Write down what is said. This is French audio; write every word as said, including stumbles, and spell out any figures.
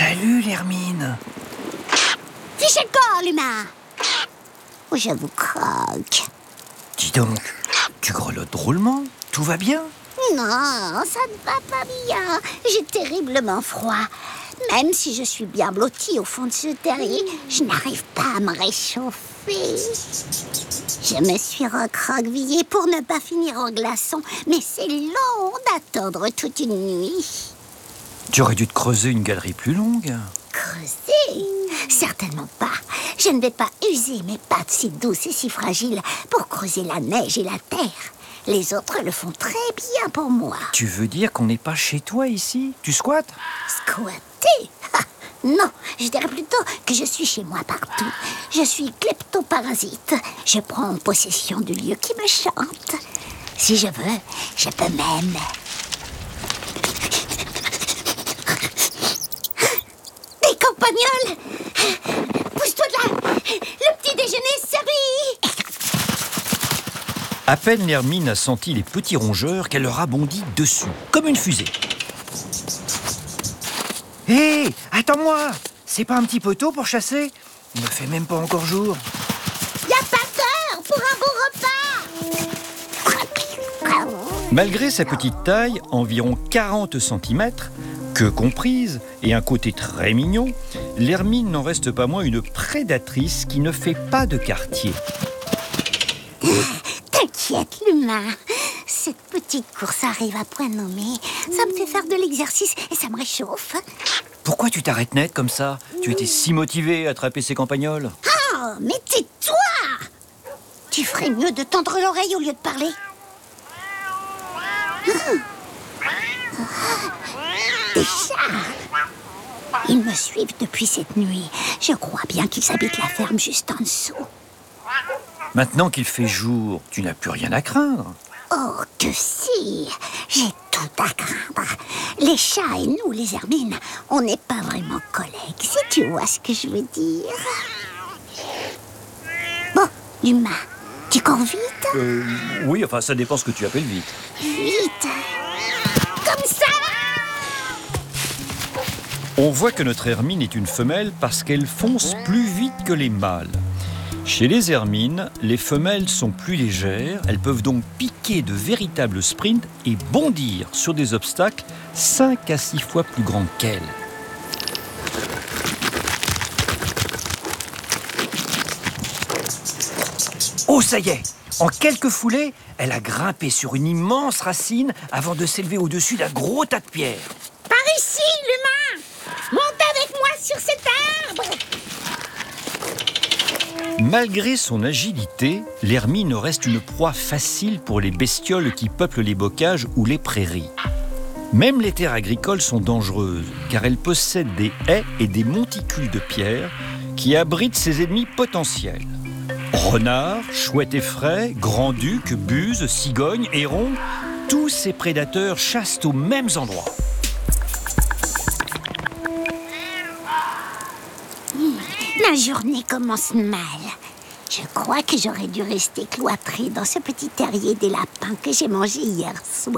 Salut, l'Hermine. Fichez le corps, l'humain. Oh, je vous croque. Dis donc, tu grelottes drôlement. Tout va bien? Non, ça ne va pas bien. J'ai terriblement froid. Même si je suis bien blottie au fond de ce terrier, je n'arrive pas à me réchauffer. Je me suis recroquevillée pour ne pas finir en glaçon, mais c'est long d'attendre toute une nuit. Tu aurais dû te creuser une galerie plus longue. Creuser? Certainement pas. Je ne vais pas user mes pattes si douces et si fragiles pour creuser la neige et la terre. Les autres le font très bien pour moi. Tu veux dire qu'on n'est pas chez toi ici? Tu squattes? Squatter? Ah, non, je dirais plutôt que je suis chez moi partout. Je suis kleptoparasite. Je prends possession du lieu qui me chante. Si je veux, je peux même... Des campagnols! Pousse-toi de là! Le petit déjeuner est servi! À peine l'Hermine a senti les petits rongeurs qu'elle leur a bondi dessus, comme une fusée. Hé, hey, attends-moi! C'est pas un petit peu tôt pour chasser? Il ne fait même pas encore jour. Y a pas d'heure pour un beau repas! Malgré sa petite taille, environ quarante centimètres, queue comprise et un côté très mignon, l'Hermine n'en reste pas moins une prédatrice qui ne fait pas de quartier. T'inquiète, l'humain. Cette petite course arrive à point nommé. Ça me fait faire de l'exercice et ça me réchauffe. Pourquoi tu t'arrêtes net comme ça? Tu étais si motivé à attraper ces campagnols. Oh, mais tais-toi! Tu ferais mieux de tendre l'oreille au lieu de parler. Des chats! Ils me suivent depuis cette nuit. Je crois bien qu'ils habitent la ferme juste en dessous. Maintenant qu'il fait jour, tu n'as plus rien à craindre. Oh, que si! J'ai tout à craindre. Les chats et nous, les hermines, on n'est pas vraiment collègues, si tu vois ce que je veux dire. Bon, l'humain, tu cours vite? Euh, oui, enfin, ça dépend ce que tu appelles vite. Vite! Comme ça! On voit que notre hermine est une femelle parce qu'elle fonce plus vite que les mâles. Chez les hermines, les femelles sont plus légères, elles peuvent donc piquer de véritables sprints et bondir sur des obstacles cinq à six fois plus grands qu'elles. Oh, ça y est! En quelques foulées, elle a grimpé sur une immense racine avant de s'élever au-dessus d'un gros tas de pierres. Par ici, l'humain! Monte avec moi sur cet arbre! Malgré son agilité, l'hermine reste une proie facile pour les bestioles qui peuplent les bocages ou les prairies. Même les terres agricoles sont dangereuses, car elles possèdent des haies et des monticules de pierre qui abritent ses ennemis potentiels. Renards, chouettes effraies, grands-ducs, buses, cigognes, hérons, tous ces prédateurs chassent aux mêmes endroits. Ma journée commence mal. Je crois que j'aurais dû rester cloîtrée dans ce petit terrier des lapins que j'ai mangé hier soir.